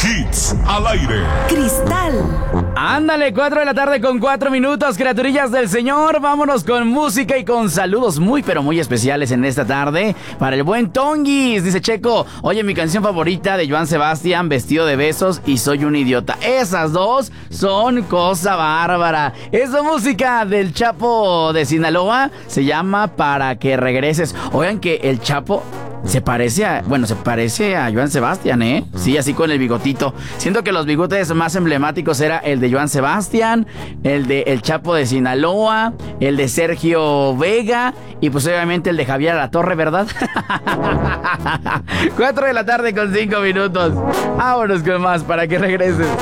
Hits al aire. Cristal. Ándale, 4 de la tarde con 4 minutos, criaturillas del Señor. Vámonos con música y con saludos muy, pero muy especiales en esta tarde. Para el buen Tonguis, dice Checo. Oye, mi canción favorita de Joan Sebastián, Vestido de Besos y Soy un Idiota. Esas dos son cosa bárbara. Esa música del Chapo de Sinaloa se llama Para que regreses. Oigan que el Chapo se parece a Joan Sebastián, ¿eh? Sí, así con el bigotito. Siento que los bigotes más emblemáticos era el de Joan Sebastián, el de El Chapo de Sinaloa, el de Sergio Vega y pues obviamente el de Javier Alatorre, ¿verdad? 4 de la tarde con 5 minutos. Vámonos con más para que regreses.